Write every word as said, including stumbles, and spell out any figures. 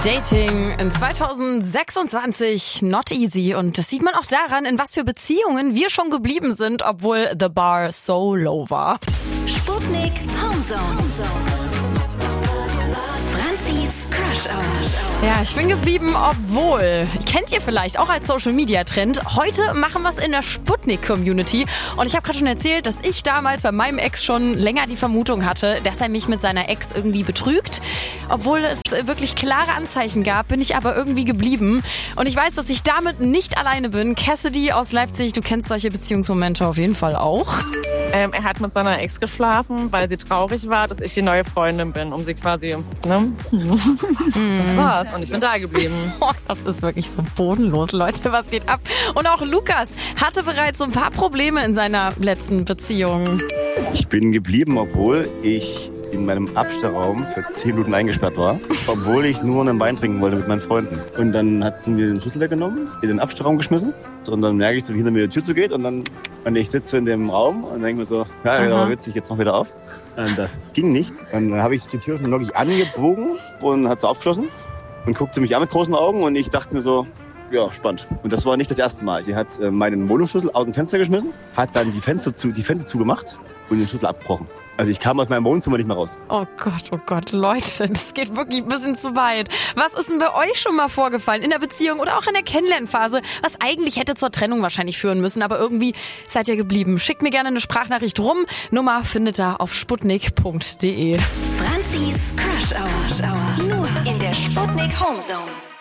Dating in zwanzig sechsundzwanzig, not easy. Und das sieht man auch daran, in was für Beziehungen wir schon geblieben sind, obwohl the bar so low war. Sputnik Homezone. Franzis Crush Hour. Ja, ich bin geblieben, obwohl. Kennt ihr vielleicht auch als Social-Media-Trend. Heute machen wir es in der Sputnik-Community. Und ich habe gerade schon erzählt, dass ich damals bei meinem Ex schon länger die Vermutung hatte, dass er mich mit seiner Ex irgendwie betrügt. Obwohl es wirklich klare Anzeichen gab, bin ich aber irgendwie geblieben. Und ich weiß, dass ich damit nicht alleine bin. Cassidy aus Leipzig, du kennst solche Beziehungsmomente auf jeden Fall auch. Ähm, er hat mit seiner Ex geschlafen, weil sie traurig war, dass ich die neue Freundin bin, um sie quasi, ne? Das war's. Und ich bin da geblieben. Oh, das ist wirklich so bodenlos, Leute. Was geht ab? Und auch Lukas hatte bereits so ein paar Probleme in seiner letzten Beziehung. Ich bin geblieben, obwohl ich in meinem Abstellraum für zehn Minuten eingesperrt war, obwohl ich nur einen Wein trinken wollte mit meinen Freunden. Und dann hat sie mir den Schlüssel weggenommen, in den Abstellraum geschmissen. Und dann merke ich so, wie hinter mir die Tür zugeht. Und dann, und ich sitze in dem Raum und denke mir so, ja, das war witzig, jetzt mach wieder auf. Und das ging nicht. Und dann habe ich die Tür schon wirklich angebogen und hat sie aufgeschlossen und guckte mich an mit großen Augen. Und ich dachte mir so, ja, spannend. Und das war nicht das erste Mal. Sie hat äh, meinen Wohnungsschlüssel aus dem Fenster geschmissen, hat dann die Fenster, zu, die Fenster zugemacht und den Schlüssel abgebrochen. Also ich kam aus meinem Wohnzimmer nicht mehr raus. Oh Gott, oh Gott, Leute, das geht wirklich ein bisschen zu weit. Was ist denn bei euch schon mal vorgefallen in der Beziehung oder auch in der Kennenlernphase, was eigentlich hätte zur Trennung wahrscheinlich führen müssen, aber irgendwie seid ihr geblieben? Schickt mir gerne eine Sprachnachricht rum. Nummer findet ihr auf sputnik punkt de. Franzis Crush Hour. Nur in der Sputnik Homezone.